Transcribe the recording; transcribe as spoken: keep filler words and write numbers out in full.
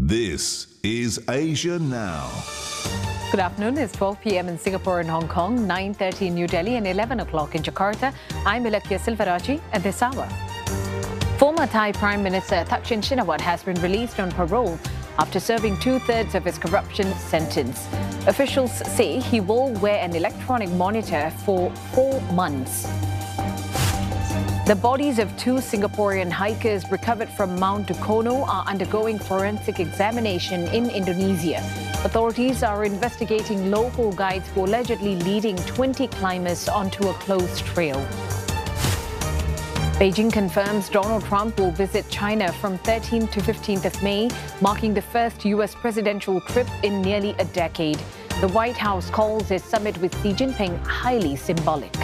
This is Asia Now. Good afternoon. It's twelve p.m. in Singapore and Hong Kong, nine thirty in New Delhi and eleven o'clock in Jakarta. I'm Ilakya Silveraji at this hour. Former Thai Prime Minister Thaksin Shinawatra has been released on parole after serving two-thirds of his corruption sentence. Officials say he will wear an electronic monitor for four months. The bodies of two Singaporean hikers recovered from Mount Dukono are undergoing forensic examination in Indonesia. Authorities are investigating local guides for allegedly leading twenty climbers onto a closed trail. Beijing confirms Donald Trump will visit China from thirteenth to fifteenth of May, marking the first U S presidential trip in nearly a decade. The White House calls his summit with Xi Jinping highly symbolic.